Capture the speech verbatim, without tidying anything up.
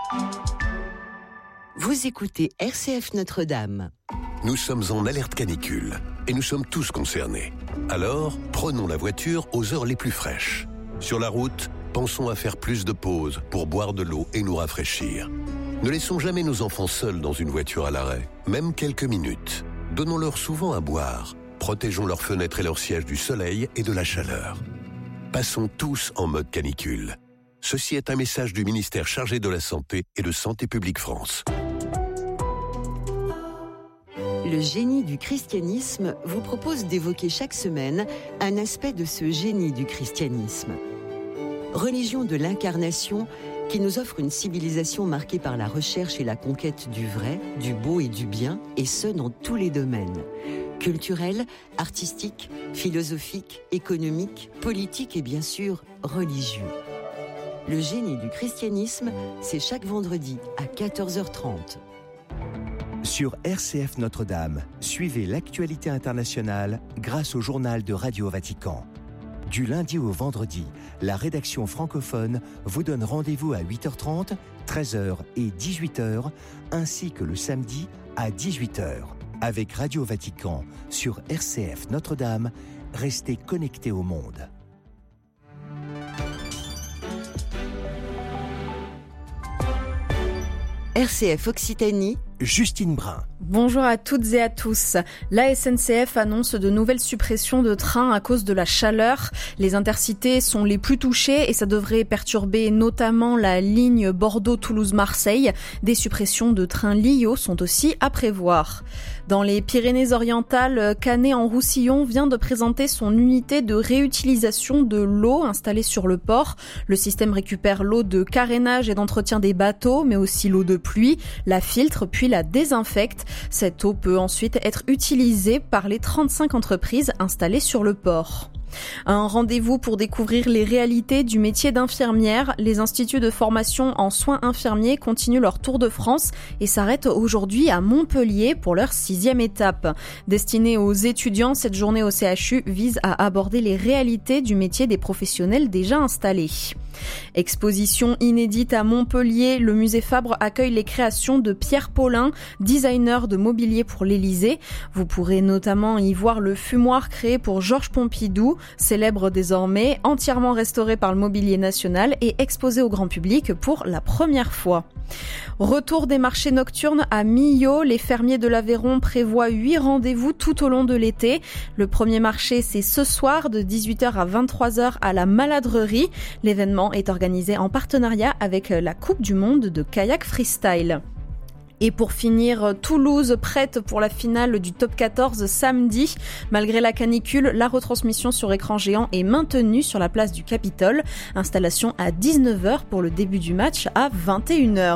Vous écoutez R C F Notre-Dame. Nous sommes en alerte canicule et nous sommes tous concernés. Alors, prenons la voiture aux heures les plus fraîches. Sur la route, pensons à faire plus de pauses pour boire de l'eau et nous rafraîchir. Ne laissons jamais nos enfants seuls dans une voiture à l'arrêt, même quelques minutes. Donnons-leur souvent à boire. Protégeons leurs fenêtres et leurs sièges du soleil et de la chaleur. Passons tous en mode canicule. Ceci est un message du ministère chargé de la Santé et de Santé publique France. Le génie du christianisme vous propose d'évoquer chaque semaine un aspect de ce génie du christianisme. Religion de l'incarnation qui nous offre une civilisation marquée par la recherche et la conquête du vrai, du beau et du bien, et ce dans tous les domaines. Culturel, artistique, philosophique, économique, politique et bien sûr religieux. Le génie du christianisme, c'est chaque vendredi à quatorze heures trente. Sur R C F Notre-Dame, suivez l'actualité internationale grâce au journal de Radio Vatican. Du lundi au vendredi, la rédaction francophone vous donne rendez-vous à huit heures trente, treize heures et dix-huit heures, ainsi que le samedi à dix-huit heures. Avec Radio Vatican sur R C F Notre-Dame, restez connectés au monde. R C F Occitanie, Justine Brun. Bonjour à toutes et à tous. La S N C F annonce de nouvelles suppressions de trains à cause de la chaleur. Les intercités sont les plus touchés et ça devrait perturber notamment la ligne Bordeaux-Toulouse-Marseille. Des suppressions de trains Lio sont aussi à prévoir. Dans les Pyrénées-Orientales, Canet-en-Roussillon vient de présenter son unité de réutilisation de l'eau installée sur le port. Le système récupère l'eau de carénage et d'entretien des bateaux, mais aussi l'eau de pluie, la filtre puis la désinfecte. Cette eau peut ensuite être utilisée par les trente-cinq entreprises installées sur le port. Un rendez-vous pour découvrir les réalités du métier d'infirmière. Les instituts de formation en soins infirmiers continuent leur tour de France et s'arrêtent aujourd'hui à Montpellier pour leur sixième étape. Destinée aux étudiants, cette journée au C H U vise à aborder les réalités du métier des professionnels déjà installés. Exposition inédite à Montpellier, le musée Fabre accueille les créations de Pierre Paulin, designer de mobilier pour l'Élysée. Vous pourrez notamment y voir le fumoir créé pour Georges Pompidou, célèbre désormais, entièrement restauré par le Mobilier National et exposé au grand public pour la première fois. Retour des marchés nocturnes à Millau, les fermiers de l'Aveyron prévoient huit rendez-vous tout au long de l'été. Le premier marché, c'est ce soir de dix-huit heures à vingt-trois heures à la Maladrerie. L'événement est organisé en partenariat avec la Coupe du Monde de kayak freestyle. Et pour finir, Toulouse prête pour la finale du top quatorze samedi. Malgré la canicule, la retransmission sur écran géant est maintenue sur la place du Capitole. Installation à dix-neuf heures pour le début du match à vingt et une heures.